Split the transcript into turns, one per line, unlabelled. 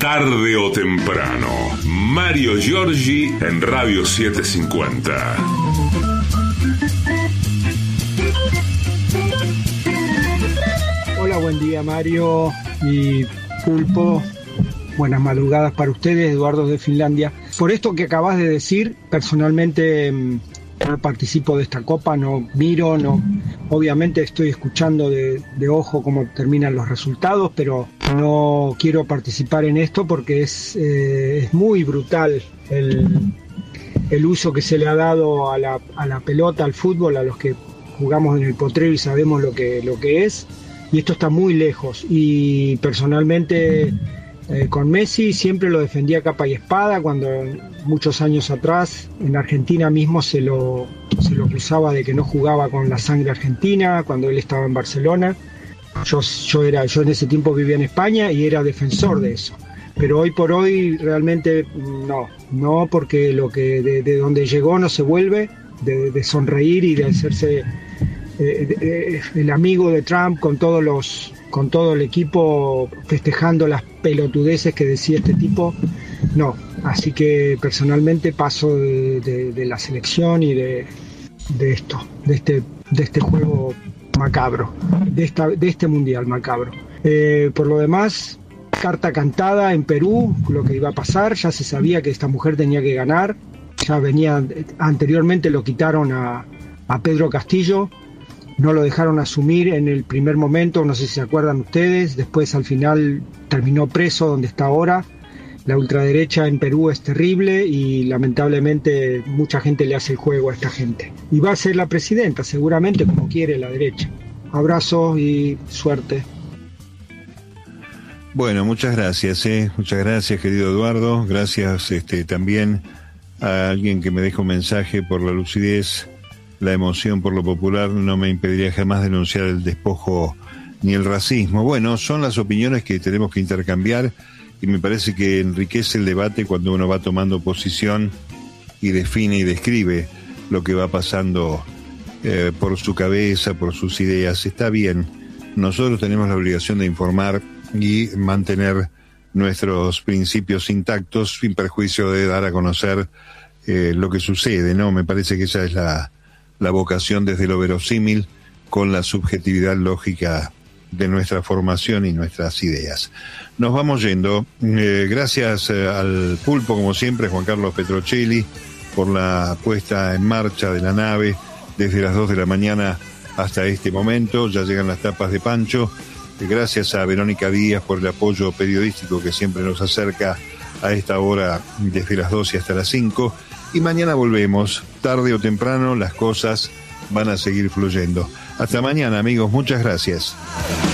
Tarde o temprano, Mario Giorgi en Radio 750.
Hola, buen día Mario y Pulpo. Buenas madrugadas para ustedes, Eduardo de Finlandia. Por esto que acabas de decir, personalmente no participo de esta copa, no miro, no. Obviamente estoy escuchando de ojo cómo terminan los resultados, pero no quiero participar en esto porque es muy brutal el uso que se le ha dado a la pelota, al fútbol, a los que jugamos en el potrero y sabemos lo que es, y esto está muy lejos. Y personalmente con Messi siempre lo defendía capa y espada, cuando muchos años atrás en Argentina mismo se lo acusaba de que no jugaba con la sangre argentina cuando él estaba en Barcelona. Yo en ese tiempo vivía en España y era defensor de eso, pero hoy por hoy realmente no, porque lo que de donde llegó no se vuelve, de sonreír y de hacerse el amigo de Trump con todo el equipo, festejando las pelotudeces que decía este tipo. No, así que personalmente paso de la selección y de este juego macabro, de este mundial macabro. Por lo demás, carta cantada en Perú, lo que iba a pasar, ya se sabía que esta mujer tenía que ganar, ya venía, anteriormente lo quitaron a Pedro Castillo, no lo dejaron asumir en el primer momento, no sé si se acuerdan ustedes, después al final terminó preso donde está ahora. La ultraderecha en Perú es terrible y lamentablemente mucha gente le hace el juego a esta gente. Y va a ser la presidenta, seguramente, como quiere la derecha. Abrazos y suerte.
Bueno, muchas gracias, muchas gracias, querido Eduardo. Gracias también a alguien que me dejó un mensaje por la lucidez. La emoción por lo popular no me impediría jamás denunciar el despojo ni el racismo. Bueno, son las opiniones que tenemos que intercambiar y me parece que enriquece el debate cuando uno va tomando posición y define y describe lo que va pasando por su cabeza, por sus ideas. Está bien, nosotros tenemos la obligación de informar y mantener nuestros principios intactos sin perjuicio de dar a conocer lo que sucede, ¿no? Me parece que esa es la vocación desde lo verosímil con la subjetividad lógica de nuestra formación y nuestras ideas. Nos vamos yendo. Gracias al Pulpo, como siempre, Juan Carlos Petrocelli, por la puesta en marcha de la nave desde las 2 de la mañana hasta este momento. Ya llegan las tapas de Pancho. Gracias a Verónica Díaz por el apoyo periodístico que siempre nos acerca a esta hora desde las 12 hasta las 5. Y mañana volvemos, tarde o temprano, las cosas van a seguir fluyendo. Hasta mañana, amigos, muchas gracias.